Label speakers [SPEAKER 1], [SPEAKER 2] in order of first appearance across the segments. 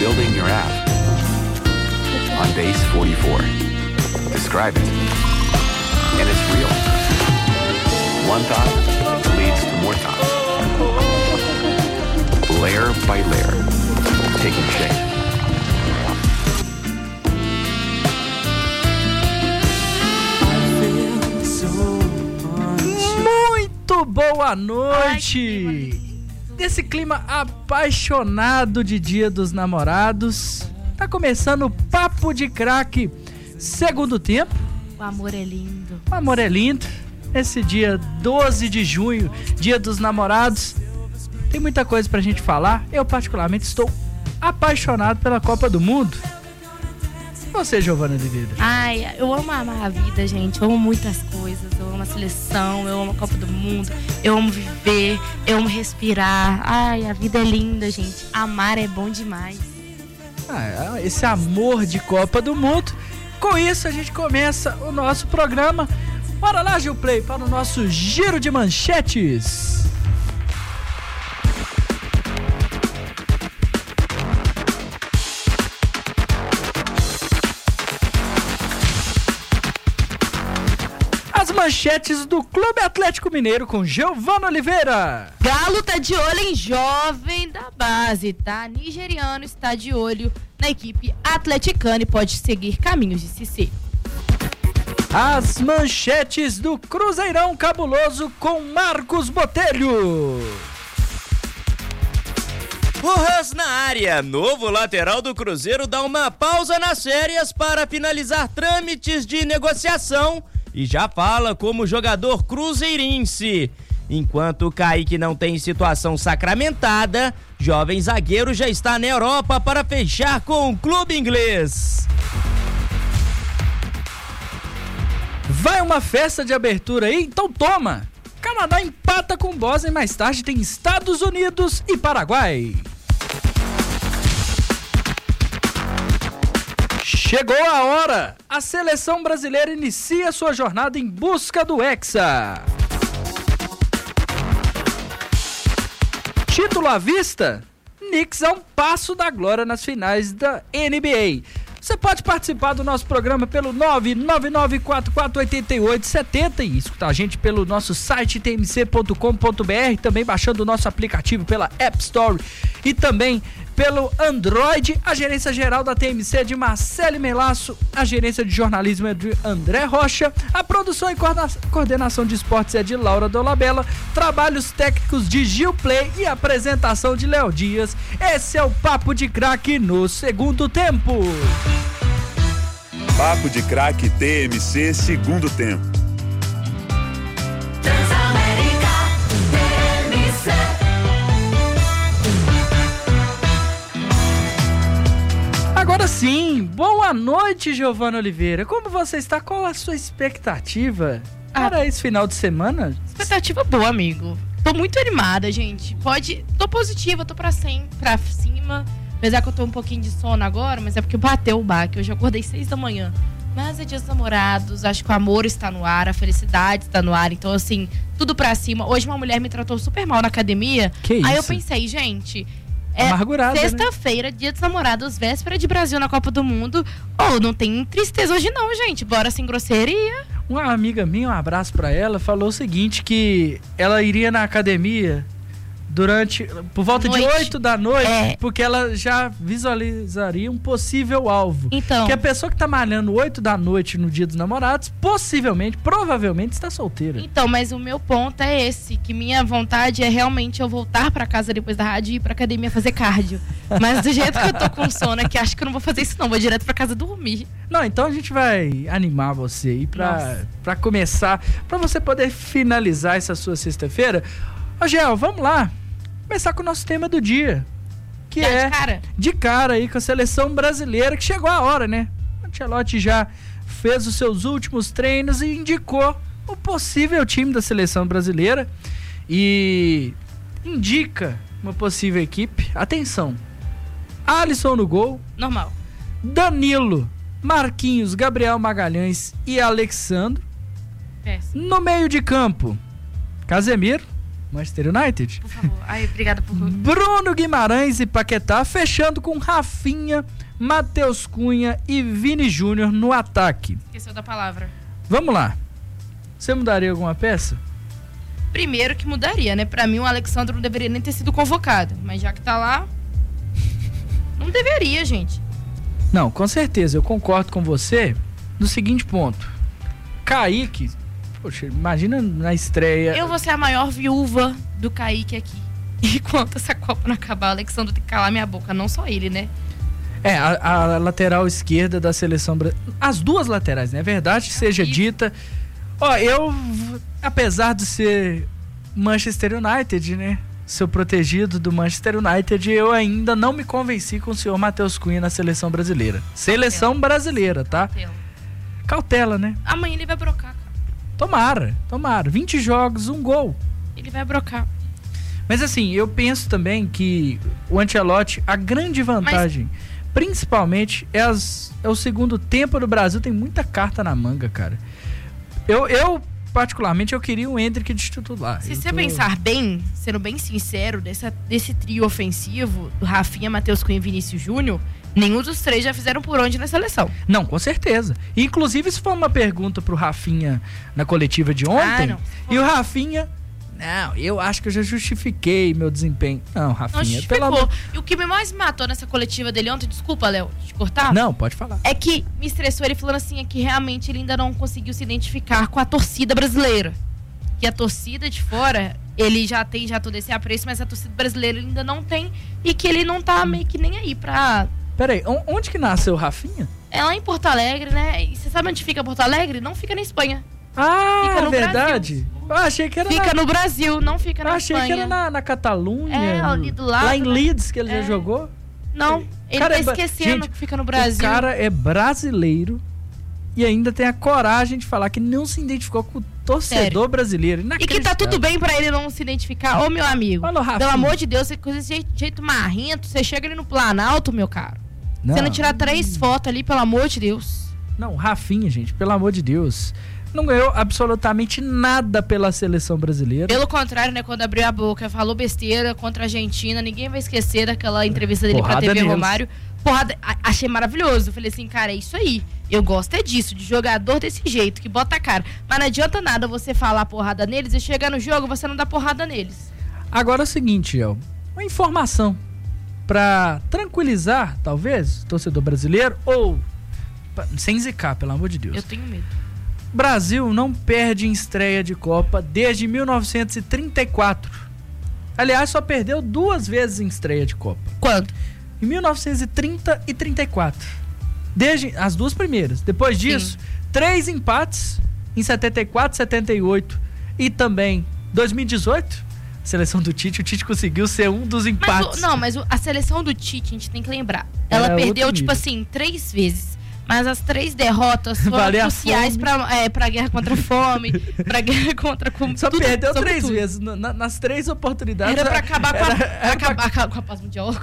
[SPEAKER 1] building your app on base 44. Describe it. And it's real. One thought leads to more thoughts. Layer by layer, taking shape.
[SPEAKER 2] Muito boa noite! Nesse clima apaixonado de Dia dos Namorados, tá começando o Papo de Craque, segundo tempo.
[SPEAKER 3] O amor é lindo.
[SPEAKER 2] O amor é lindo. Esse dia 12 de junho, Dia dos Namorados, tem muita coisa pra gente falar. Eu particularmente estou apaixonado pela Copa do Mundo. Você, Giovana Oliveira?
[SPEAKER 3] Ai, eu amo amar a vida, gente. Eu amo muitas coisas. Eu amo a seleção, eu amo a Copa do Mundo, eu amo viver, eu amo respirar. Ai, a vida é linda, gente. Amar é bom demais.
[SPEAKER 2] Esse amor de Copa do Mundo. Com isso, a gente começa o nosso programa. Bora lá, Gilplay, para o nosso giro de manchetes. Manchetes do Clube Atlético Mineiro com Giovana Oliveira.
[SPEAKER 3] Galo tá de olho em jovem da base, tá? Nigeriano está de olho na equipe atleticana e pode seguir caminhos de CC.
[SPEAKER 2] As manchetes do Cruzeirão Cabuloso com Marcos Botelho.
[SPEAKER 4] Rojas na área. Novo lateral do Cruzeiro dá uma pausa nas férias para finalizar trâmites de negociação e já fala como jogador cruzeirense. Enquanto Kaique não tem situação sacramentada, jovem zagueiro já está na Europa para fechar com o clube inglês.
[SPEAKER 2] Vai uma festa de abertura aí? Então toma! Canadá empata com Bósnia e mais tarde tem Estados Unidos e Paraguai. Chegou a hora! A seleção brasileira inicia sua jornada em busca do Hexa. Título à vista? Knicks a um passo da glória nas finais da NBA. Você pode participar do nosso programa pelo 999448870 e escutar a gente pelo nosso site tmc.com.br, também baixando o nosso aplicativo pela App Store e também pelo Android. A gerência geral da TMC é de Marcele Melasso, a gerência de jornalismo é de André Rocha, a produção e coordenação de esportes é de Laura Dolabella, trabalhos técnicos de Gil Play e apresentação de Léo Dias. Esse é o Papo de Craque no segundo tempo.
[SPEAKER 5] Papo de Craque TMC segundo tempo.
[SPEAKER 2] Agora sim, boa noite, Giovana Oliveira. Como você está? Qual a sua expectativa para esse final de semana?
[SPEAKER 3] Expectativa boa, amigo. Tô muito animada, gente. Tô positiva, tô pra cima. Apesar que eu tô um pouquinho de sono agora, mas é porque bateu o baque. Hoje eu acordei 6 da manhã. Mas é Dia dos Namorados, acho que o amor está no ar, a felicidade está no ar. Então, assim, tudo pra cima. Hoje uma mulher me tratou super mal na academia.
[SPEAKER 2] Que isso?
[SPEAKER 3] Aí eu pensei, gente...
[SPEAKER 2] Amargurada,
[SPEAKER 3] sexta-feira, né? Dia dos Namorados, véspera de Brasil na Copa do Mundo. Não tem tristeza hoje não, gente. Bora sem grosseria.
[SPEAKER 2] Uma amiga minha, um abraço pra ela, falou o seguinte, que ela iria na academia por volta de 8 da noite, porque ela já visualizaria um possível alvo.
[SPEAKER 3] Então,
[SPEAKER 2] que a pessoa que tá malhando 8 da noite no Dia dos Namorados, provavelmente está solteira.
[SPEAKER 3] Então, mas o meu ponto é esse, que minha vontade é realmente eu voltar pra casa depois da rádio e ir pra academia fazer cardio. Mas do jeito que eu tô com sono aqui, acho que eu não vou fazer isso não, vou direto pra casa dormir.
[SPEAKER 2] Não, então a gente vai animar você aí pra começar, pra você poder finalizar essa sua sexta-feira. Ô, Gel, vamos lá. Começar com o nosso tema do dia, que de cara aí com a seleção brasileira, que chegou a hora, né? O Ancelotti já fez os seus últimos treinos e indicou o possível time da seleção brasileira e indica uma possível equipe. Atenção: Alisson no gol,
[SPEAKER 3] normal,
[SPEAKER 2] Danilo, Marquinhos, Gabriel Magalhães e Alexandro.
[SPEAKER 3] Péssimo.
[SPEAKER 2] No meio de campo, Casemiro, Manchester United.
[SPEAKER 3] Por favor. Ai, obrigada por...
[SPEAKER 2] Bruno Guimarães e Paquetá, fechando com Rafinha, Matheus Cunha e Vini Júnior no ataque.
[SPEAKER 3] Esqueceu da palavra.
[SPEAKER 2] Vamos lá. Você mudaria alguma peça?
[SPEAKER 3] Primeiro que mudaria, né? Pra mim, o Alexandre não deveria nem ter sido convocado. Mas já que tá lá, não deveria, gente.
[SPEAKER 2] Não, com certeza. Eu concordo com você no seguinte ponto. Kaique, poxa, imagina na estreia...
[SPEAKER 3] Eu vou ser a maior viúva do Kaique aqui. Enquanto essa Copa não acabar, o Alexandre tem que calar minha boca. Não só ele, né?
[SPEAKER 2] A lateral esquerda da seleção brasileira. As duas laterais, né? Verdade seja dita. Ó, eu, apesar de ser Manchester United, né? Seu protegido do Manchester United, eu ainda não me convenci com o senhor Matheus Cunha na seleção brasileira. Seleção brasileira, tá? Cautela, né?
[SPEAKER 3] Amanhã ele vai brocar, cara.
[SPEAKER 2] Tomara. 20 jogos, 1 gol.
[SPEAKER 3] Ele vai brocar.
[SPEAKER 2] Mas assim, eu penso também que o Ancelotti, a grande vantagem, principalmente, é o segundo tempo do Brasil, tem muita carta na manga, cara. Eu particularmente, eu queria o Endrick de titular.
[SPEAKER 3] Se você pensar bem, sendo bem sincero, desse trio ofensivo, do Rafinha, Matheus Cunha e Vinícius Júnior, nenhum dos três já fizeram por onde na seleção.
[SPEAKER 2] Não, com certeza. Inclusive, isso foi uma pergunta pro Rafinha na coletiva de ontem.
[SPEAKER 3] Não.
[SPEAKER 2] E o Rafinha... Não, eu acho que eu já justifiquei meu desempenho. Não, Rafinha,
[SPEAKER 3] não E o que mais me matou nessa coletiva dele ontem, desculpa, Léo, te cortar?
[SPEAKER 2] Não, pode falar.
[SPEAKER 3] É que me estressou ele falando assim, é que realmente ele ainda não conseguiu se identificar com a torcida brasileira. Que a torcida de fora, ele já tem todo esse apreço, mas a torcida brasileira ele ainda não tem. E que ele não tá meio que nem aí pra...
[SPEAKER 2] Peraí, onde que nasceu o Rafinha?
[SPEAKER 3] É lá em Porto Alegre, né? E você sabe onde fica Porto Alegre? Não fica na Espanha.
[SPEAKER 2] Ah,
[SPEAKER 3] fica no
[SPEAKER 2] verdade?
[SPEAKER 3] Brasil.
[SPEAKER 2] Eu achei que era
[SPEAKER 3] fica no Brasil, não fica na
[SPEAKER 2] Espanha. Eu achei que era na Catalunha.
[SPEAKER 3] É, ali do lado.
[SPEAKER 2] Lá em Leeds que ele já jogou?
[SPEAKER 3] Não, ele
[SPEAKER 2] cara,
[SPEAKER 3] tá esquecendo que fica no Brasil.
[SPEAKER 2] O cara é brasileiro e ainda tem a coragem de falar que não se identificou com o torcedor brasileiro.
[SPEAKER 3] E que tá tudo bem pra ele não se identificar. Ô, meu amigo, pelo amor de Deus, coisa de jeito marrento, você chega ali no Planalto, meu caro. Você não tirar 3 fotos ali, pelo amor de Deus.
[SPEAKER 2] Não, Rafinha, gente, pelo amor de Deus... Não ganhou absolutamente nada pela seleção brasileira.
[SPEAKER 3] Pelo contrário, né? Quando abriu a boca, falou besteira contra a Argentina. Ninguém vai esquecer daquela entrevista dele pra TV Romário. Porrada, achei maravilhoso. Falei assim, cara, é isso aí. Eu gosto é disso, de jogador desse jeito, que bota a cara. Mas não adianta nada você falar porrada neles e chegar no jogo, você não dá porrada neles.
[SPEAKER 2] Agora é o seguinte, El. Uma informação pra tranquilizar, talvez, o torcedor brasileiro, ou sem zicar, pelo amor de Deus.
[SPEAKER 3] Eu tenho medo.
[SPEAKER 2] Brasil não perde em estreia de Copa desde 1934. Aliás, só perdeu 2 vezes em estreia de Copa.
[SPEAKER 3] Quando?
[SPEAKER 2] Em 1930 e 34. Desde as 2 primeiras. Depois disso, 3 empates em 74, 78 e também 2018. Seleção do Tite, o Tite conseguiu ser um dos empates.
[SPEAKER 3] Mas a seleção do Tite, a gente tem que lembrar. Ela perdeu, tipo assim, 3 vezes. Mas as 3 derrotas foram cruciais pra guerra contra a fome, pra guerra contra...
[SPEAKER 2] Só tudo, perdeu 3 vezes. Nas 3 oportunidades...
[SPEAKER 3] Era pra acabar com a paz mundial.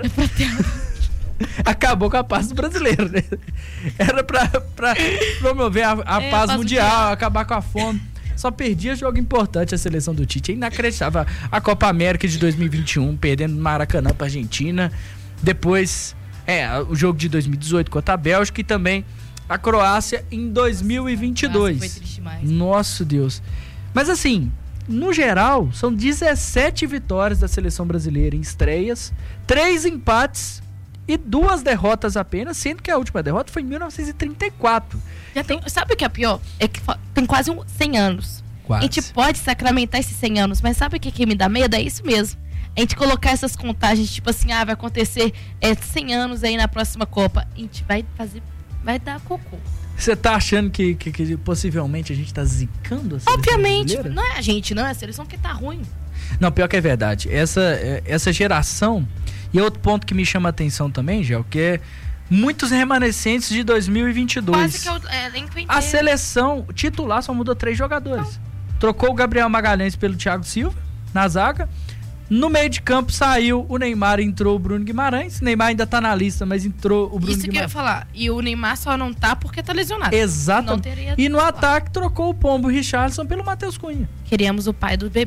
[SPEAKER 2] Acabou com a paz do brasileiro, né? Era pra promover a paz mundial, acabar com a fome. Só perdia jogo importante a seleção do Tite. É inacreditável. A Copa América de 2021, perdendo no Maracanã pra Argentina. Depois... o jogo de 2018 contra a Bélgica e também a Croácia em 2022.
[SPEAKER 3] Nossa, foi triste demais.
[SPEAKER 2] Nossa, Deus. Mas assim, no geral, são 17 vitórias da seleção brasileira em estreias, 3 empates e 2 derrotas apenas, sendo que a última derrota foi em 1934.
[SPEAKER 3] Sabe o que é pior? É que tem quase 100 anos.
[SPEAKER 2] Quase.
[SPEAKER 3] A gente pode sacramentar esses 100 anos, mas sabe o que me dá medo? É isso mesmo. A gente colocar essas contagens, tipo assim, vai acontecer 100 anos aí na próxima Copa. A gente vai dar cocô.
[SPEAKER 2] Você tá achando que possivelmente a gente tá zicando a seleção
[SPEAKER 3] Obviamente,
[SPEAKER 2] brasileira?
[SPEAKER 3] não é a gente, não, é a seleção que tá ruim.
[SPEAKER 2] Não, pior que é verdade. Essa geração, e outro ponto que me chama a atenção também, Gel, que é muitos remanescentes de 2022.
[SPEAKER 3] Quase que é o elenco inteiro.
[SPEAKER 2] A seleção titular só mudou 3 jogadores. Trocou o Gabriel Magalhães pelo Thiago Silva, na zaga. No meio de campo saiu o Neymar e entrou o Bruno Guimarães. O Neymar ainda tá na lista, mas entrou o Bruno Guimarães.
[SPEAKER 3] Isso que eu ia falar. E o Neymar só não tá porque tá lesionado.
[SPEAKER 2] Exato. E no ataque trocou o Pombo Richarlison pelo Matheus Cunha.
[SPEAKER 3] Queríamos o pai do bebê.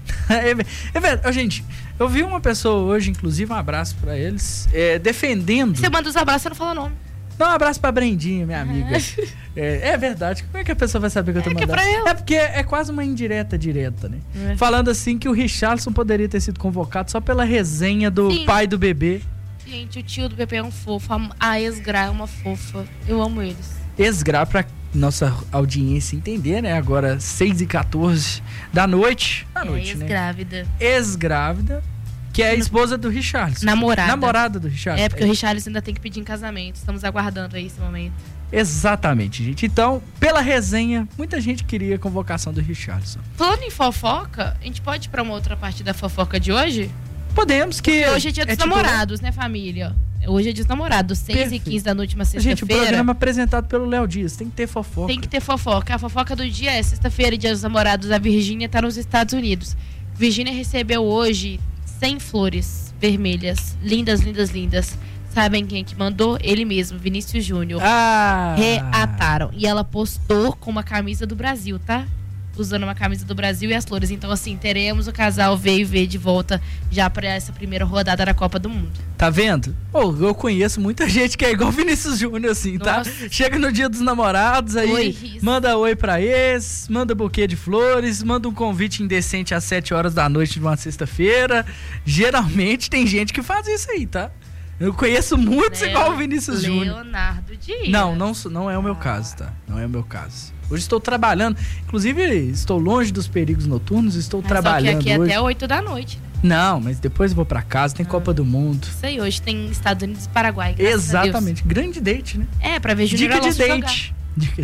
[SPEAKER 2] É verdade. Gente, eu vi uma pessoa hoje, inclusive, um abraço pra eles, defendendo...
[SPEAKER 3] Você manda os abraços, você não fala nome.
[SPEAKER 2] Dá um abraço pra Brendinha, minha amiga. É verdade. Como é que a pessoa vai saber que eu tô mandando?
[SPEAKER 3] É pra ela.
[SPEAKER 2] É porque é quase uma indireta direta, né? Falando assim que o Richarlison poderia ter sido convocado só pela resenha do pai do bebê.
[SPEAKER 3] Gente, o tio do bebê é um fofo. A ex-Gra é uma fofa. Eu amo eles.
[SPEAKER 2] Ex-Gra, pra nossa audiência entender, né? Agora 6h14 da noite.
[SPEAKER 3] Ex-grávida.
[SPEAKER 2] Né? Ex-grávida. Que é a esposa do Richarlison. Namorada do Richarlison.
[SPEAKER 3] É, porque o Richarlison ainda tem que pedir em casamento. Estamos aguardando aí esse momento.
[SPEAKER 2] Exatamente, gente. Então, pela resenha, muita gente queria a convocação do Richarlison.
[SPEAKER 3] Falando em fofoca, a gente pode ir pra uma outra parte da fofoca de hoje?
[SPEAKER 2] Podemos, que...
[SPEAKER 3] Porque hoje é dia dos namorados, né, família? Hoje é dia dos namorados, 6h15 da noite, uma sexta-feira.
[SPEAKER 2] Gente, o programa apresentado pelo Léo Dias, tem que ter fofoca.
[SPEAKER 3] Tem que ter fofoca. A fofoca do dia é sexta-feira, dia dos namorados. A Virgínia tá nos Estados Unidos. Virgínia recebeu hoje 100 flores vermelhas, lindas, lindas, lindas. Sabem quem que mandou? Ele mesmo, Vinícius Júnior. Reataram. E ela postou com uma camisa do Brasil, tá? Usando uma camisa do Brasil e as flores. Então, assim, teremos o casal V de volta já pra essa primeira rodada da Copa do Mundo.
[SPEAKER 2] Tá vendo? Eu conheço muita gente que é igual Vinícius Júnior, assim, tá? Chega no dia dos namorados, aí manda oi pra ex, manda buquê de flores, manda um convite indecente às 7 horas da noite de uma sexta-feira. Geralmente tem gente que faz isso aí, tá? Eu conheço muitos igual o Vinícius Júnior.
[SPEAKER 3] Leonardo Dias.
[SPEAKER 2] Não é o meu caso, tá? Não é o meu caso. Hoje estou trabalhando. Inclusive, estou longe dos perigos noturnos. Estou trabalhando
[SPEAKER 3] só que aqui
[SPEAKER 2] hoje.
[SPEAKER 3] Até 8 da noite.
[SPEAKER 2] Não, mas depois eu vou pra casa. Tem Copa do Mundo.
[SPEAKER 3] Isso aí, hoje tem Estados Unidos e Paraguai.
[SPEAKER 2] Exatamente. Grande date, né?
[SPEAKER 3] É, pra ver Júnior
[SPEAKER 2] Dica de date.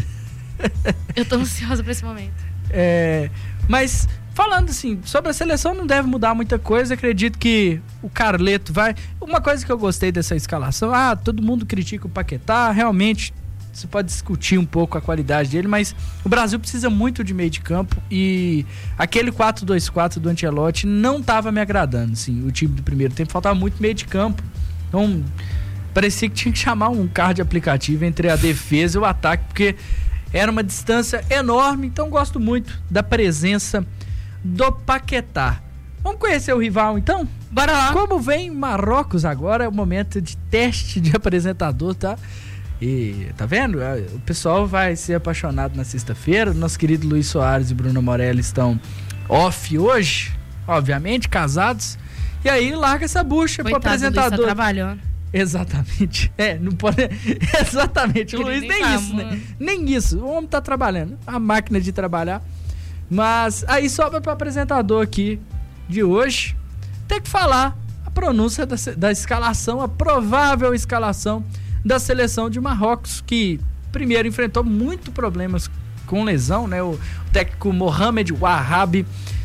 [SPEAKER 3] Eu tô ansiosa pra esse momento.
[SPEAKER 2] Mas... Falando assim, sobre a seleção não deve mudar muita coisa. Acredito que o Carleto vai... Uma coisa que eu gostei dessa escalação, todo mundo critica o Paquetá, realmente você pode discutir um pouco a qualidade dele, mas o Brasil precisa muito de meio de campo e aquele 4-2-4 do Ancelotti não estava me agradando, assim, o time do primeiro tempo, faltava muito meio de campo. Então, parecia que tinha que chamar um carro de aplicativo entre a defesa e o ataque, porque era uma distância enorme, então gosto muito da presença do Paquetá. Vamos conhecer o rival, então?
[SPEAKER 3] Bora lá.
[SPEAKER 2] Como vem Marrocos agora, é o momento de teste de apresentador, tá? E, tá vendo? O pessoal vai ser apaixonado na sexta-feira. Nosso querido Luiz Soares e Bruno Morelli estão off hoje, obviamente, casados. E aí, larga essa bucha pro apresentador.
[SPEAKER 3] Luiz tá trabalhando.
[SPEAKER 2] Exatamente. Não pode... Exatamente. O Luiz nem isso, né? Nem isso. O homem tá trabalhando. A máquina de trabalhar. Mas aí sobra para o apresentador aqui de hoje ter que falar a pronúncia da escalação, a provável escalação da seleção de Marrocos, que primeiro enfrentou muito problemas com lesão, né? O técnico Mohamed Wahab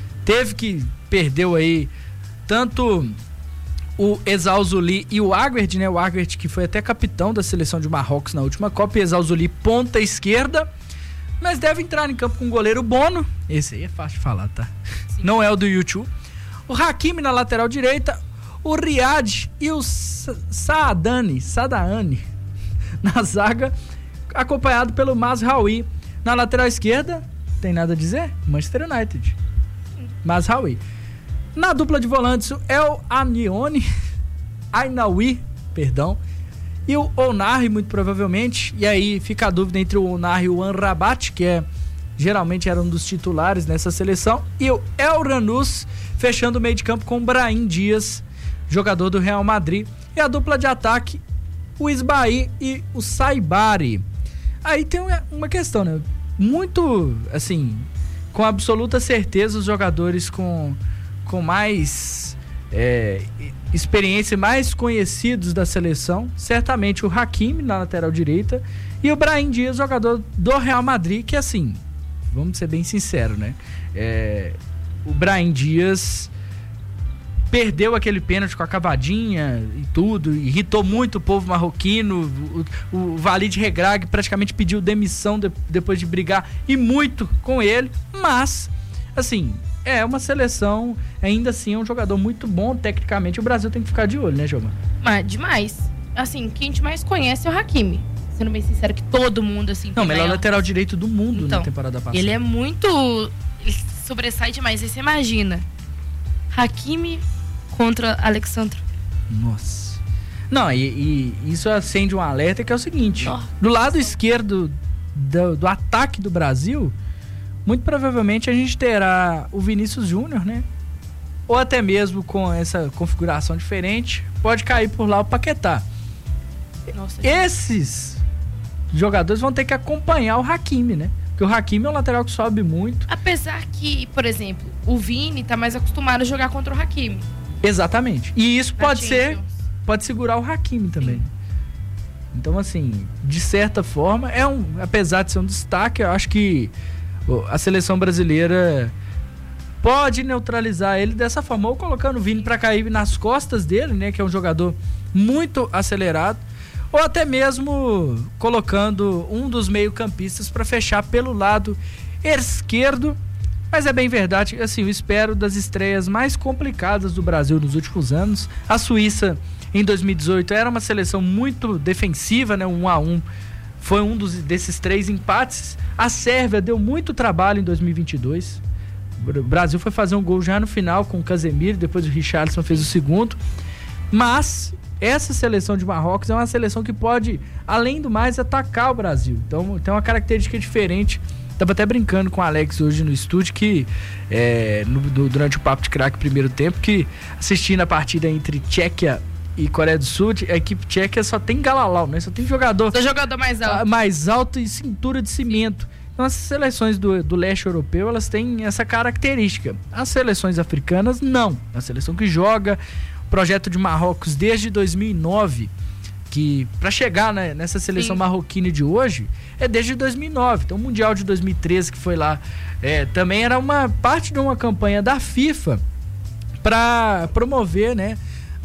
[SPEAKER 2] perdeu aí tanto o Ezzalzouli e o Aguerd, né? O Aguerd que foi até capitão da seleção de Marrocos na última Copa, e Ezzalzouli ponta esquerda. Mas deve entrar em campo com o goleiro Bono. Esse aí é fácil de falar, tá? Sim. Não é o do YouTube. O Hakimi na lateral direita. O Riyad e o Saadani na zaga. Acompanhado pelo Mazraoui. Na lateral esquerda, tem nada a dizer? Manchester United. Mazraoui. Na dupla de volantes, o El Ainaoui, e o Onari, muito provavelmente. E aí fica a dúvida entre o Onari e o Amrabat, que geralmente era um dos titulares nessa seleção. E o El Ranous, fechando o meio de campo com o Brahim Dias, jogador do Real Madrid. E a dupla de ataque, o Isbaí e o Saibari. Aí tem uma questão, né? Muito, assim, com absoluta certeza, os jogadores com mais... experiência, mais conhecidos da seleção, certamente o Hakimi na lateral direita e o Brahim Dias, jogador do Real Madrid, que assim, vamos ser bem sinceros, né? O Brahim Dias perdeu aquele pênalti com a cavadinha e tudo, irritou muito o povo marroquino. O Walid Regragui praticamente pediu demissão depois de brigar e muito com ele, mas assim, é uma seleção, ainda assim é um jogador muito bom tecnicamente. O Brasil tem que ficar de olho, né, Giovana?
[SPEAKER 3] Mas demais. Assim, quem a gente mais conhece é o Hakimi. Sendo bem sincero, que todo mundo, assim...
[SPEAKER 2] Não, melhor lateral direito do mundo
[SPEAKER 3] então,
[SPEAKER 2] na temporada passada.
[SPEAKER 3] Ele é muito... Ele sobressai demais. Aí você imagina, Hakimi contra Alexandre.
[SPEAKER 2] Nossa. Não, e isso acende um alerta que é o seguinte. Do lado esquerdo do ataque do Brasil, muito provavelmente a gente terá o Vinícius Júnior, né? Ou até mesmo com essa configuração diferente, pode cair por lá o Paquetá.
[SPEAKER 3] Nossa,
[SPEAKER 2] Esses jogadores vão ter que acompanhar o Hakimi, né? Porque o Hakimi é um lateral que sobe muito.
[SPEAKER 3] apesar que, por exemplo, o Vini tá mais acostumado a jogar contra o Hakimi.
[SPEAKER 2] Exatamente. E isso
[SPEAKER 3] na
[SPEAKER 2] pode
[SPEAKER 3] Champions.
[SPEAKER 2] pode segurar o Hakimi também. Então, assim, de certa forma, apesar de ser um destaque, eu acho que a seleção brasileira pode neutralizar ele dessa forma, ou colocando o Vini para cair nas costas dele, né, que é um jogador muito acelerado, ou até mesmo colocando um dos meio-campistas para fechar pelo lado esquerdo. Mas é bem verdade, assim, eu espero das estreias mais complicadas do Brasil nos últimos anos. A Suíça, em 2018, era uma seleção muito defensiva, né, 1-1. Foi um desses 3 empates. A Sérvia deu muito trabalho em 2022. O Brasil foi fazer um gol já no final com o Casemiro, depois o Richarlison fez o segundo. Mas essa seleção de Marrocos é uma seleção que pode, além do mais, atacar o Brasil. Então tem uma característica diferente. Tava até brincando com o Alex hoje no estúdio que durante o Papo de Craque primeiro tempo, que assistindo a partida entre Tchequia e Coreia do Sul, a equipe tcheca só tem galalau, né? Só tem jogador mais alto e cintura de cimento. Então as seleções do leste europeu, elas têm essa característica. As seleções africanas, não. A seleção que joga, o projeto de Marrocos desde 2009, que para chegar, né, nessa seleção marroquina de hoje, é desde 2009. Então o Mundial de 2013 que foi lá, também era uma parte de uma campanha da FIFA para promover, né,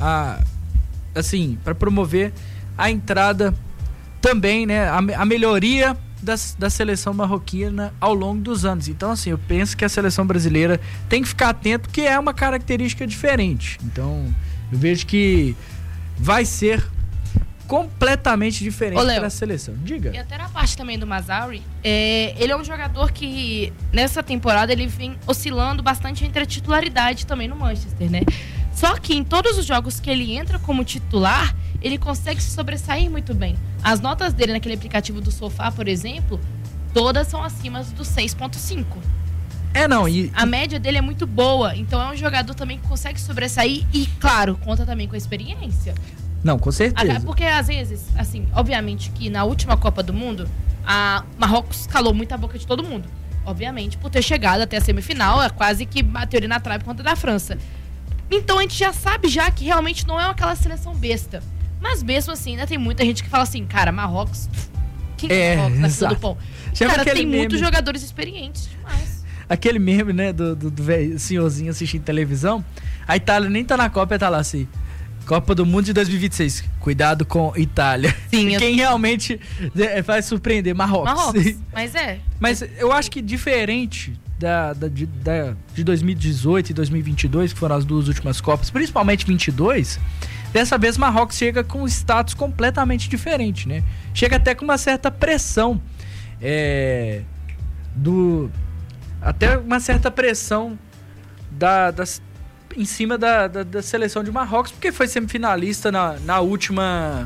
[SPEAKER 2] para promover a entrada também, né, a melhoria da seleção marroquina ao longo dos anos. Então, assim, eu penso que a seleção brasileira tem que ficar atento, que é uma característica diferente. Então, eu vejo que vai ser completamente diferente para a seleção. Diga.
[SPEAKER 3] E até na parte também do Mazraoui, ele é um jogador que nessa temporada ele vem oscilando bastante entre a titularidade também no Manchester, né? Só que em todos os jogos que ele entra como titular, ele consegue se sobressair muito bem. As notas dele naquele aplicativo do Sofá, por exemplo, todas são acima do 6.5. A média dele é muito boa, então é um jogador também que consegue sobressair e, claro, conta também com a experiência.
[SPEAKER 2] Não, com certeza.
[SPEAKER 3] Porque às vezes, assim, obviamente que na última Copa do Mundo, a Marrocos calou muito a boca de todo mundo. Obviamente, por ter chegado até a semifinal, quase que bateu ele na trave contra a da França. Então a gente já sabe que realmente não é aquela seleção besta. Mas mesmo assim, ainda tem muita gente que fala assim, cara, Marrocos, quem é Marrocos na fila do pão? Cara, tem muitos jogadores experientes demais.
[SPEAKER 2] Aquele meme, né, do senhorzinho assistindo televisão, a Itália nem tá na Copa, tá lá assim, Copa do Mundo de 2026, cuidado com Itália.
[SPEAKER 3] Sim,
[SPEAKER 2] quem realmente vai surpreender, Marrocos. Mas eu acho que diferente de 2018 e 2022, que foram as duas últimas Copas, principalmente 22, dessa vez Marrocos chega com um status completamente diferente, né? Chega até com uma certa pressão, até uma certa pressão em cima da seleção de Marrocos, porque foi semifinalista na última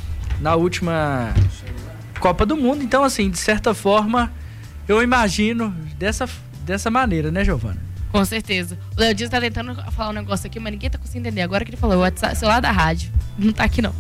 [SPEAKER 2] Copa do Mundo. Então, assim, de certa forma, eu imagino dessa maneira, né, Giovana?
[SPEAKER 3] Com certeza. O Léo Dias tá tentando falar um negócio aqui, mas ninguém tá conseguindo entender. Agora que ele falou, o WhatsApp, celular da rádio. Não tá aqui, não.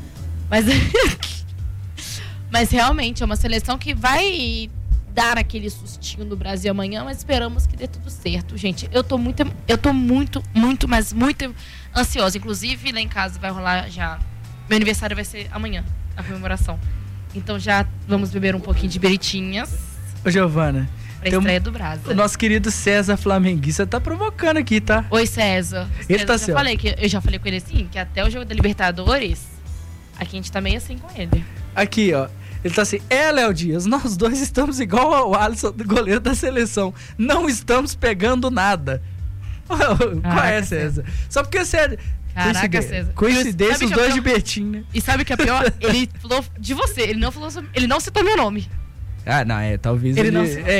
[SPEAKER 3] Mas realmente é uma seleção que vai dar aquele sustinho no Brasil amanhã, mas esperamos que dê tudo certo. Gente, eu tô muito, mas muito ansiosa. Inclusive, lá em casa vai rolar já... Meu aniversário vai ser amanhã, a comemoração. Então já vamos beber um pouquinho de beritinhas.
[SPEAKER 2] Ô, Giovana...
[SPEAKER 3] Pra estreia do Brasa.
[SPEAKER 2] O nosso querido César Flamenguista tá provocando aqui, tá?
[SPEAKER 3] Oi, César.
[SPEAKER 2] Ele tá certo.
[SPEAKER 3] Eu já falei com ele assim, que até o jogo da Libertadores, aqui a gente tá meio assim com ele.
[SPEAKER 2] Aqui, ó. Ele tá assim, Léo Dias, nós dois estamos igual ao Alisson, do goleiro da seleção. Não estamos pegando nada. Qual é, César? Só porque você...
[SPEAKER 3] Caraca, César.
[SPEAKER 2] Coincidência, os dois de Betim, né?
[SPEAKER 3] E sabe o que é pior? Ele falou de você, ele não citou meu nome.
[SPEAKER 2] Ah, não, talvez ele não...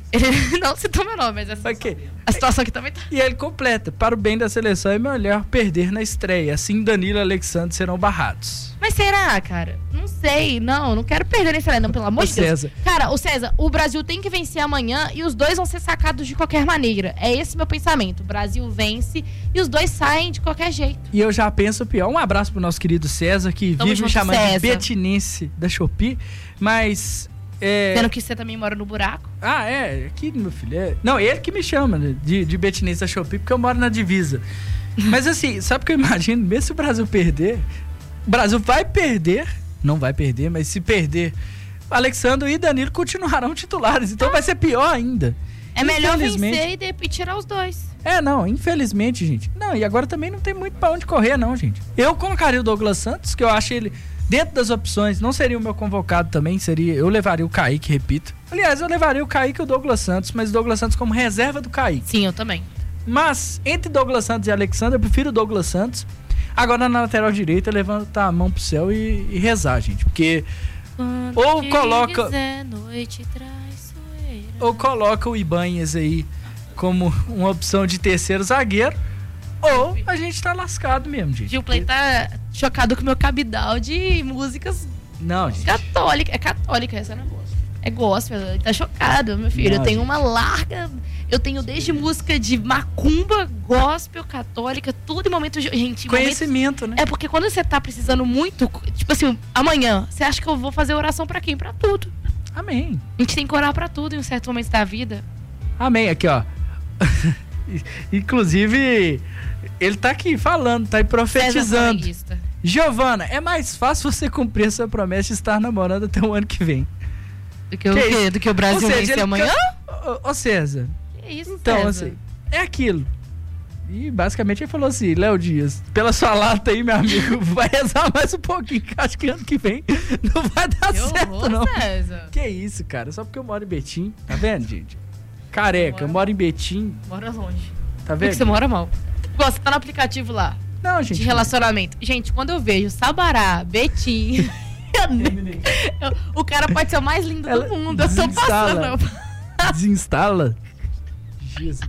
[SPEAKER 3] Ele não citou meu nome, mas a situação aqui também tá.
[SPEAKER 2] E ele completa: para o bem da seleção é melhor perder na estreia. Assim Danilo e Alexandre serão barrados.
[SPEAKER 3] Mas será, cara? Não sei, não quero perder na estreia, não, pelo amor de Deus.
[SPEAKER 2] César.
[SPEAKER 3] Cara, César, o Brasil tem que vencer amanhã e os dois vão ser sacados de qualquer maneira. É esse meu pensamento. O Brasil vence e os dois saem de qualquer jeito.
[SPEAKER 2] E eu já penso pior. Um abraço pro nosso querido César, que vive me chamando de betinense da Shopee, mas...
[SPEAKER 3] Sendo que você também mora no buraco.
[SPEAKER 2] Aqui, meu filho. Não, ele que me chama de betinense da Shopee, porque eu moro na divisa. Mas assim, sabe o que eu imagino? Mesmo se o Brasil perder, o Brasil vai perder, não vai perder, mas se perder, Alexandre e Danilo continuarão titulares, então vai ser pior ainda.
[SPEAKER 3] É melhor vencer e tirar os dois.
[SPEAKER 2] Não, infelizmente, gente. Não, e agora também não tem muito pra onde correr, não, gente. Eu colocaria o Douglas Santos, que eu acho ele... Dentro das opções, não seria o meu convocado também, eu levaria o Kaique, repito. Aliás, eu levaria o Kaique e o Douglas Santos, mas o Douglas Santos como reserva do Kaique.
[SPEAKER 3] Sim, eu também.
[SPEAKER 2] Mas, entre Douglas Santos e Alexandre, eu prefiro o Douglas Santos. Agora, na lateral direita, levantar a mão pro céu e rezar, gente. Porque ou coloca o Ibanez aí como uma opção de terceiro zagueiro, ou a gente tá lascado mesmo, gente.
[SPEAKER 3] Gilplay tá chocado com o meu cabidal de músicas católica. É católica essa, não é gospel. É gospel, ele tá chocado, meu filho. Eu tenho uma larga... Eu tenho desde música de macumba, gospel, católica, tudo em momento... Gente,
[SPEAKER 2] conhecimento, né?
[SPEAKER 3] É porque quando você tá precisando muito... Tipo assim, amanhã, você acha que eu vou fazer oração pra quem? Pra tudo.
[SPEAKER 2] Amém.
[SPEAKER 3] A gente tem que orar pra tudo em um certo momento da vida.
[SPEAKER 2] Amém. Aqui, ó. Inclusive... Ele tá aqui falando, tá aí profetizando. Giovana, é mais fácil você cumprir a sua promessa de estar namorando até o ano que vem.
[SPEAKER 3] Do que o quê? Do que o Brasil vencer amanhã?
[SPEAKER 2] Ô César.
[SPEAKER 3] Que isso,
[SPEAKER 2] então,
[SPEAKER 3] César?
[SPEAKER 2] Assim, é aquilo. E basicamente ele falou assim: Léo Dias, pela sua lata aí, meu amigo, vai rezar mais um pouquinho, que acho que ano que vem não vai dar certo, não. César. Que isso, cara? Só porque eu moro em Betim, tá vendo, gente? Careca, eu moro em Betim.
[SPEAKER 3] Mora longe.
[SPEAKER 2] Tá vendo?
[SPEAKER 3] Porque você mora mal. Você tá no aplicativo lá.
[SPEAKER 2] Não, gente.
[SPEAKER 3] De relacionamento. Gente, quando eu vejo Sabará, Betim. O cara pode ser o mais lindo do mundo. Eu tô passando.
[SPEAKER 2] Desinstala. Jesus.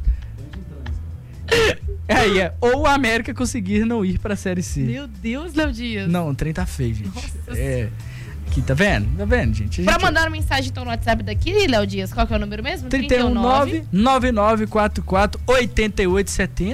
[SPEAKER 2] Ou a América conseguir não ir pra Série C.
[SPEAKER 3] Meu Deus, Léo Dias.
[SPEAKER 2] Não, o trem tá feio, gente. Nossa. Aqui, tá vendo? Tá vendo, gente?
[SPEAKER 3] Pra mandar uma mensagem então no WhatsApp daqui, Léo Dias, qual que é o número mesmo?
[SPEAKER 2] 319-9944-8870.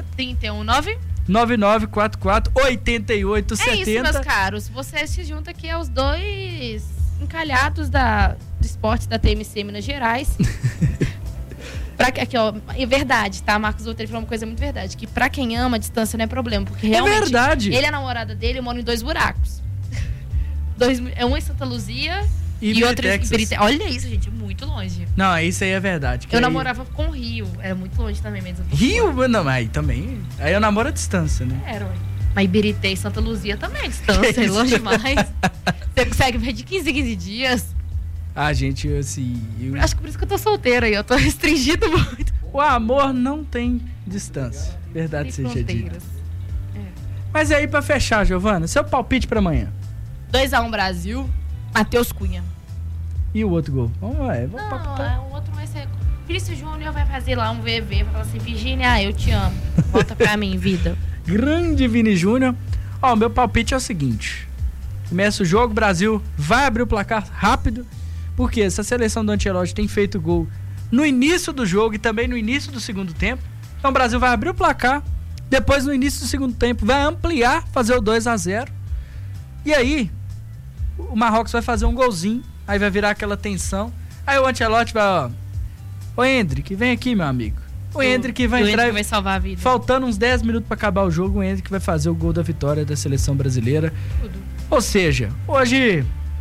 [SPEAKER 3] 319-9944-8870.
[SPEAKER 2] É
[SPEAKER 3] isso, meus caros. Você se junta aqui aos dois encalhados do esporte da TMC Minas Gerais. Aqui, ó, é verdade, tá? Marcos Outro falou uma coisa muito verdade, que pra quem ama, a distância não é problema, porque realmente...
[SPEAKER 2] É verdade.
[SPEAKER 3] Ele e a namorada dele moram em 2 buracos. Um em Santa Luzia e outro em Ibirité. Olha isso, gente, muito longe.
[SPEAKER 2] Não, isso aí é verdade.
[SPEAKER 3] Eu namorava com o Rio, era muito longe também mesmo.
[SPEAKER 2] Rio? Não, mas também... Aí eu namoro à distância, né?
[SPEAKER 3] Era, mas Ibirité e Santa Luzia também é distância, é longe demais. Você consegue ver de 15 em 15 dias.
[SPEAKER 2] Gente, assim...
[SPEAKER 3] Acho que por isso que eu tô solteira aí, eu tô restringido muito.
[SPEAKER 2] O amor não tem distância, verdade seja dita. Mas aí, pra fechar, Giovana, seu palpite pra amanhã?
[SPEAKER 3] 2-1 Brasil, Matheus Cunha.
[SPEAKER 2] E o outro gol? Vamos lá,
[SPEAKER 3] o outro vai ser... Vinícius Júnior vai fazer lá um VV, vai falar assim: Virgínia, eu te amo. Volta pra mim, vida.
[SPEAKER 2] Grande Vini Júnior. O meu palpite é o seguinte: começa o jogo, o Brasil vai abrir o placar rápido, porque essa seleção do Ancelotti tem feito gol no início do jogo e também no início do segundo tempo. Então o Brasil vai abrir o placar, depois no início do segundo tempo vai ampliar, fazer o 2-0. E aí, o Marrocos vai fazer um golzinho, aí vai virar aquela tensão. Aí o Ancelotti vai, ô Hendrick, vem aqui, meu amigo. O Hendrick vai entrar,
[SPEAKER 3] vai salvar a vida.
[SPEAKER 2] Faltando uns 10 minutos pra acabar o jogo, o Hendrick vai fazer o gol da vitória da seleção brasileira. Tudo. Ou seja, hoje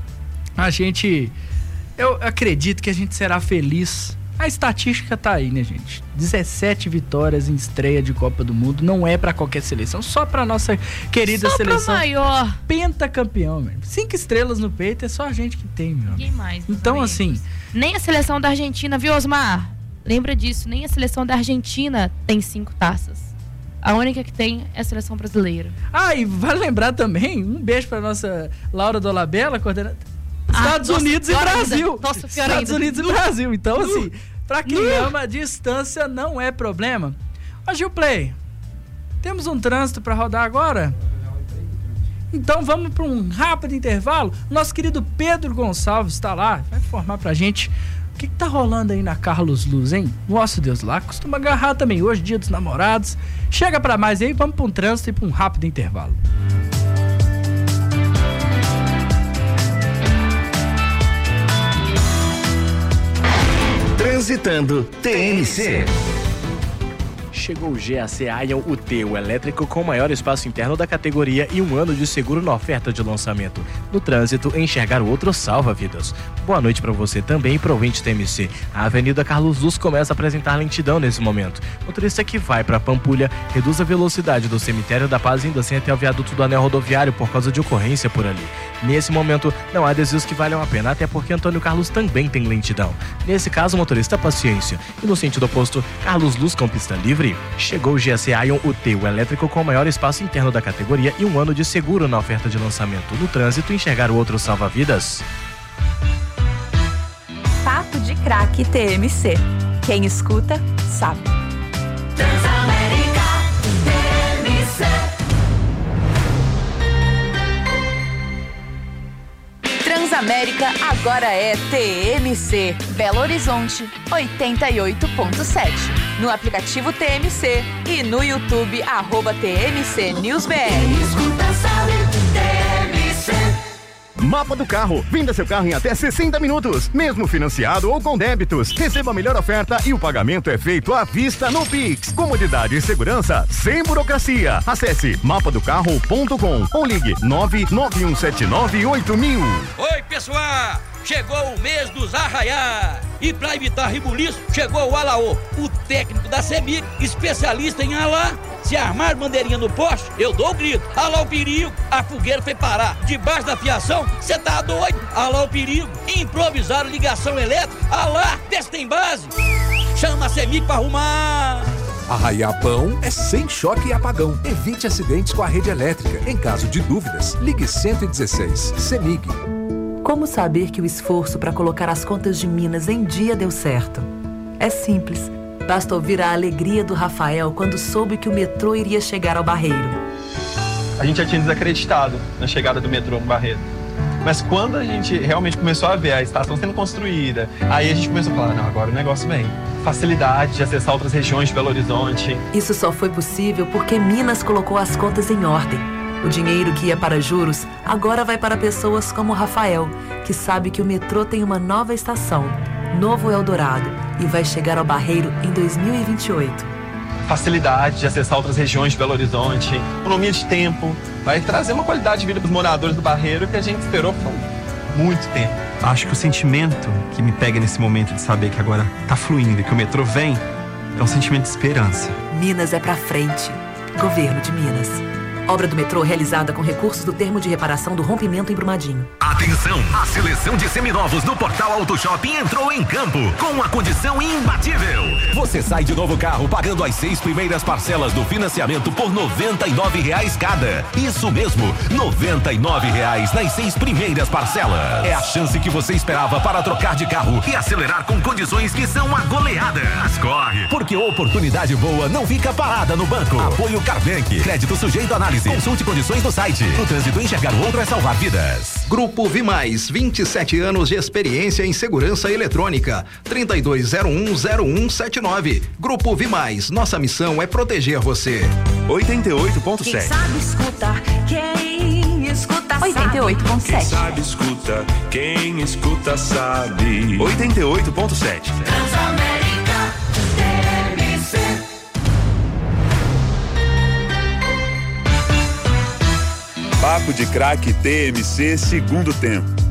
[SPEAKER 2] eu acredito que a gente será feliz. A estatística tá aí, né, gente? 17 vitórias em estreia de Copa do Mundo. Não é pra qualquer seleção, só pra nossa querida seleção.
[SPEAKER 3] Só maior.
[SPEAKER 2] Pentacampeão, meu. 5 estrelas no peito é só a gente que tem, meu.
[SPEAKER 3] Ninguém mais.
[SPEAKER 2] Então, amigos, assim...
[SPEAKER 3] Nem a seleção da Argentina, viu, Osmar? Lembra disso, nem a seleção da Argentina tem 5 taças. A única que tem é a seleção brasileira.
[SPEAKER 2] E vale lembrar também, um beijo pra nossa Laura Dolabella, coordenadora... Estados Unidos e Brasil.
[SPEAKER 3] Nossa,
[SPEAKER 2] Estados Unidos e Brasil. Então, assim, Pra quem ama, a distância não é problema. Ó, Gilplay, temos um trânsito pra rodar agora? Então vamos para um rápido intervalo. Nosso querido Pedro Gonçalves está lá, vai informar pra gente o que tá rolando aí na Carlos Luz, hein? Nossa Deus, lá costuma agarrar também hoje, dia dos namorados. Chega pra mais aí, vamos pra um trânsito e pra um rápido intervalo.
[SPEAKER 6] Transitando TMC.
[SPEAKER 7] Chegou o GAC Ion UT, o elétrico com maior espaço interno da categoria e 1 ano de seguro na oferta de lançamento. No trânsito, enxergar o outro salva vidas. Boa noite para você também e para o ouvinte TMC. A Avenida Carlos Luz começa a apresentar lentidão nesse momento. Motorista que vai para Pampulha, reduz a velocidade do Cemitério da Paz indo assim até o viaduto do anel rodoviário por causa de ocorrência por ali. Nesse momento, não há desvios que valham a pena, até porque Antônio Carlos também tem lentidão. Nesse caso, motorista, paciência. E no sentido oposto, Carlos Luz com pista livre. Chegou o GAC Ion UT, o elétrico com maior espaço interno da categoria e 1 ano de seguro na oferta de lançamento. No trânsito, enxergar o outro salva vidas.
[SPEAKER 8] Papo de Craque TMC. Quem escuta, sabe. Transamérica TMC. Transamérica agora é TMC. Belo Horizonte 88.7. No aplicativo TMC e no YouTube @TMC News BR.
[SPEAKER 6] Escuta, sabe, TMC. Mapa do Carro. Venda seu carro em até 60 minutos, mesmo financiado ou com débitos. Receba a melhor oferta e o pagamento é feito à vista no Pix. Comodidade e segurança sem burocracia. Acesse mapadocarro.com ou ligue 991798000.
[SPEAKER 9] Oi, pessoal! Chegou o mês dos arraiá. E para evitar rebuliço, chegou o Alaô, o técnico da CEMIG, especialista em alá. Se armar bandeirinha no poste, eu dou o grito. Alá o perigo, a fogueira foi parar. Debaixo da fiação, cê tá doido? Alá o perigo, improvisaram ligação elétrica. Alá, teste tem base. Chama a CEMIG pra arrumar.
[SPEAKER 10] Arraiar pão é sem choque e apagão. Evite acidentes com a rede elétrica. Em caso de dúvidas, ligue 116. CEMIG.
[SPEAKER 11] Como saber que o esforço para colocar as contas de Minas em dia deu certo? É simples. Basta ouvir a alegria do Rafael quando soube que o metrô iria chegar ao Barreiro.
[SPEAKER 12] A gente já tinha desacreditado na chegada do metrô no Barreiro. Mas quando a gente realmente começou a ver a estação sendo construída, aí a gente começou a falar, não, agora o negócio vem. Facilidade de acessar outras regiões de Belo Horizonte.
[SPEAKER 11] Isso só foi possível porque Minas colocou as contas em ordem. O dinheiro que ia para juros agora vai para pessoas como o Rafael, que sabe que o metrô tem uma nova estação, Novo Eldorado, e vai chegar ao Barreiro em 2028.
[SPEAKER 12] Facilidade de acessar outras regiões de Belo Horizonte, economia de tempo, vai trazer uma qualidade de vida para os moradores do Barreiro que a gente esperou por muito tempo.
[SPEAKER 13] Acho que o sentimento que me pega nesse momento de saber que agora tá fluindo e que o metrô vem, é um sentimento de esperança.
[SPEAKER 11] Minas é pra frente. Governo de Minas. Obra do metrô realizada com recursos do termo de reparação do rompimento em Brumadinho.
[SPEAKER 6] Atenção! A seleção de seminovos do Portal Auto Shopping entrou em campo com uma condição imbatível. Você sai de novo carro pagando as 6 primeiras parcelas do financiamento por R$ 99 cada. Isso mesmo, R$ 99 nas 6 primeiras parcelas. É a chance que você esperava para trocar de carro e acelerar com condições que são a goleada. Mas corre, porque oportunidade boa não fica parada no banco. Apoio Carbank, crédito sujeito a análise. Consulte condições no site. No trânsito, enxergar o outro é salvar vidas.
[SPEAKER 14] Grupo Vimais, 27 anos de experiência em segurança eletrônica. 32010179. Grupo Vimais, nossa missão é proteger você.
[SPEAKER 5] 88.7.
[SPEAKER 8] Quem sabe escutar, quem escuta sabe. 88.7.
[SPEAKER 5] Quem sabe escuta, quem escuta sabe. 88.7.
[SPEAKER 6] Transamérica TMC.
[SPEAKER 5] Papo de Craque TMC segundo tempo.